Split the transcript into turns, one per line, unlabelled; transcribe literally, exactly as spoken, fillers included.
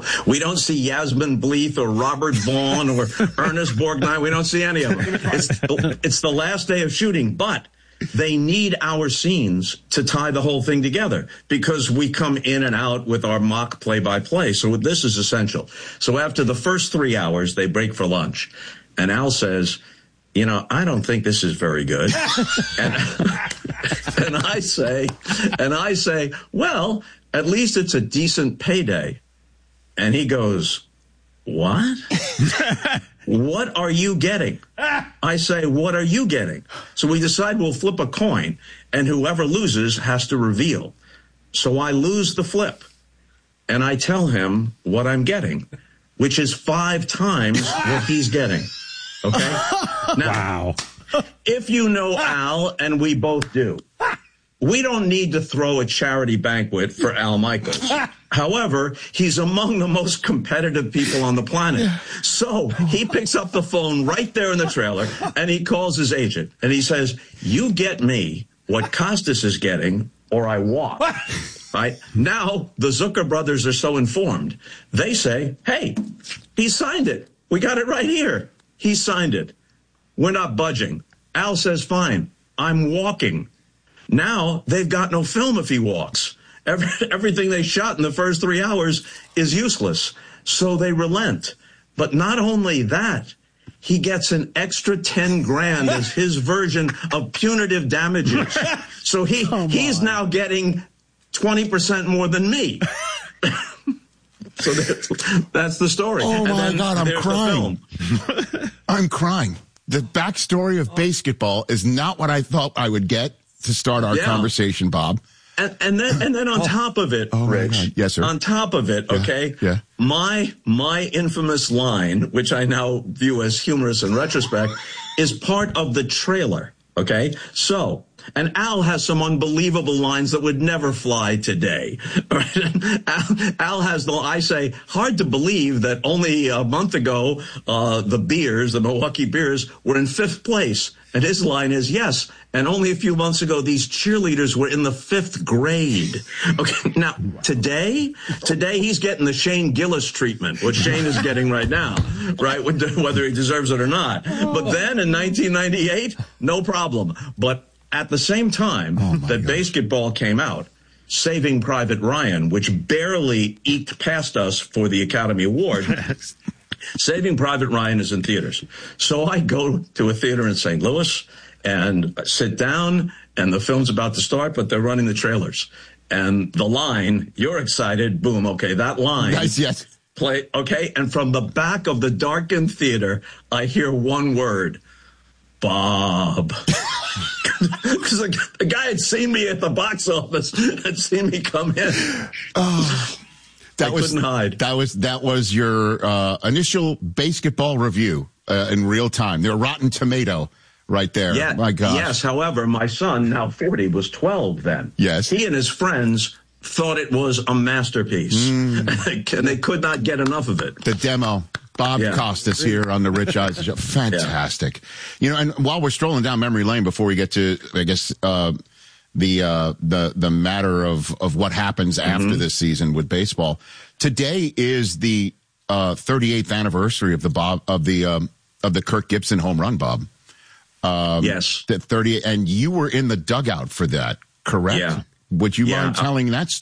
people. We don't see Yasmin Bleeth or Robert Vaughn or Ernest Borgnine. We don't see any of them. It's, it's the last day of shooting, but they need our scenes to tie the whole thing together because we come in and out with our mock play-by-play. So this is essential. So after the first three hours, they break for lunch. And Al says, you know, I don't think this is very good. and, and I say, and I say, well, at least it's a decent payday. And he goes, what? What are you getting? I say, what are you getting? So we decide we'll flip a coin, and whoever loses has to reveal. So I lose the flip, and I tell him what I'm getting, which is five times what he's getting. Okay? Now, wow. If you know Al, and we both do, we don't need to throw a charity banquet for Al Michaels. However, he's among the most competitive people on the planet. So he picks up the phone right there in the trailer, and he calls his agent, and he says, you get me what Costas is getting, or I walk. Right? Now, the Zucker brothers are so informed. They say, hey, he signed it. We got it right here. He signed it. We're not budging. Al says, fine, I'm walking. Now, they've got no film if he walks. Every, everything they shot in the first three hours is useless. So they relent. But not only that, he gets an extra ten grand as his version of punitive damages. So he he's now getting twenty percent more than me. So that's, that's the story.
Oh,
and
my God, I'm crying. I'm crying. The backstory of basketball is not what I thought I would get to start our yeah. conversation, Bob.
And, and then, and then on oh. top of it,
oh
Rich,
yes, sir.
On top of it,
yeah.
okay,
yeah.
my my infamous line, which I now view as humorous in retrospect, is part of the trailer. Okay, so. And Al has some unbelievable lines that would never fly today. Al, Al has the, I say, hard to believe that only a month ago, uh, the Bears, the Milwaukee Bears, were in fifth place. And his line is, yes, and only a few months ago, these cheerleaders were in the fifth grade. Okay, now, today, today he's getting the Shane Gillis treatment, which Shane is getting right now, right, whether he deserves it or not. But then in nineteen ninety-eight, no problem. But at the same time oh that God. Basketball came out, Saving Private Ryan, which barely eked past us for the Academy Award, Saving Private Ryan is in theaters. So I go to a theater in Saint Louis and sit down, and the film's about to start, but they're running the trailers. And the line, you're excited, boom, okay, that line.
Yes, yes.
Play, okay, and from the back of the darkened theater, I hear one word, Bob. Because the, the guy had seen me at the box office, had seen me come in.
Oh, that
I
was,
couldn't hide.
That was that was your uh, initial basketball review uh, in real time. Their Rotten Tomato right there.
Yeah,
my God.
Yes, however, my son, now forty, was twelve then.
Yes.
He and his friends thought it was a masterpiece, mm. and they could not get enough of it.
The demo. Bob yeah. Costas here on the Rich Eisen Show. Fantastic. Yeah. You know, and while we're strolling down memory lane before we get to, I guess, uh, the uh, the the matter of, of what happens mm-hmm. after this season with baseball, today is the uh, thirty-eighth anniversary of the Bob of the um, of the Kirk Gibson home run, Bob. Um,
yes.
The thirty, and you were in the dugout for that, correct?
Yeah.
Would you
yeah.
mind telling that story?